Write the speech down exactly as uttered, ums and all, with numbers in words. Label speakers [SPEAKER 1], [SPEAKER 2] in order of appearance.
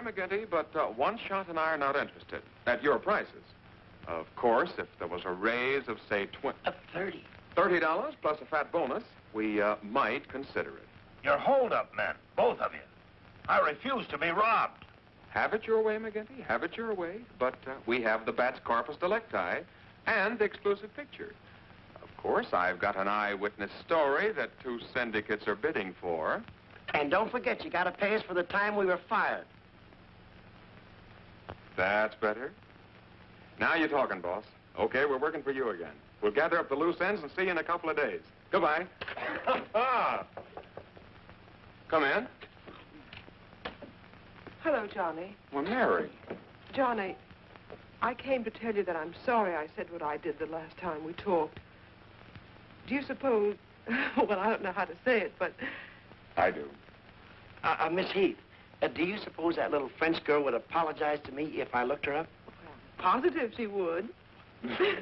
[SPEAKER 1] McGinty, but uh, One Shot and I are not interested. At your prices. Of course, if there was a raise of, say, twenty...
[SPEAKER 2] Uh, thirty.
[SPEAKER 1] thirty dollars plus a fat bonus, we uh, might consider it.
[SPEAKER 3] You're hold-up men, both of you. I refuse to be robbed.
[SPEAKER 1] Have it your way, McGinty. Have it your way. But uh, we have the Bats Corpus Delicti and the exclusive picture. Of course, I've got an eyewitness story that two syndicates are bidding for.
[SPEAKER 2] And don't forget, you gotta pay us for the time we were fired.
[SPEAKER 1] That's better. Now you're talking, boss. Okay, we're working for you again. We'll gather up the loose ends and see you in a couple of days. Goodbye. Come in.
[SPEAKER 4] Hello, Johnny.
[SPEAKER 1] Well, Mary.
[SPEAKER 4] Johnny, I came to tell you that I'm sorry I said what I did the last time we talked. Do you suppose... well, I don't know how to say it, but...
[SPEAKER 1] I do.
[SPEAKER 2] Uh, uh, Miss Heath, uh, do you suppose that little French girl would apologize to me if I looked her up?
[SPEAKER 4] Positive she would.